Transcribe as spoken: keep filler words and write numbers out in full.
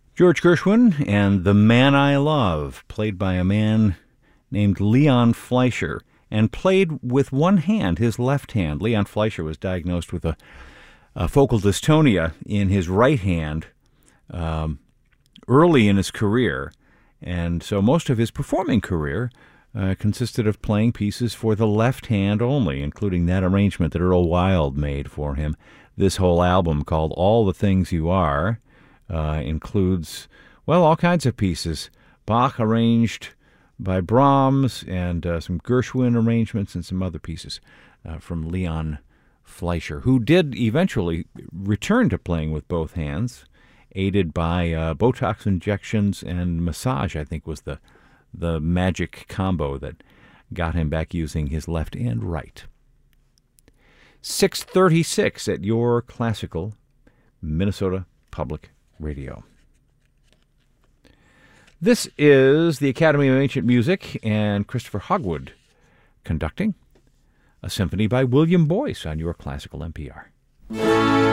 George Gershwin and The Man I Love, played by a man named Leon Fleischer, and played with one hand, his left hand. Leon Fleischer was diagnosed with a, a focal dystonia in his right hand um, early in his career, and so most of his performing career uh, consisted of playing pieces for the left hand only, including that arrangement that Earl Wild made for him. This whole album, called All the Things You Are, Uh, includes, well, all kinds of pieces. Bach arranged by Brahms, and uh, some Gershwin arrangements, and some other pieces uh, from Leon Fleischer, who did eventually return to playing with both hands, aided by uh, Botox injections and massage, I think was the, the magic combo that got him back using his left and right. six thirty-six at your classical Minnesota Public Radio. This is the Academy of Ancient Music and Christopher Hogwood conducting a symphony by William Boyce on your classical N P R.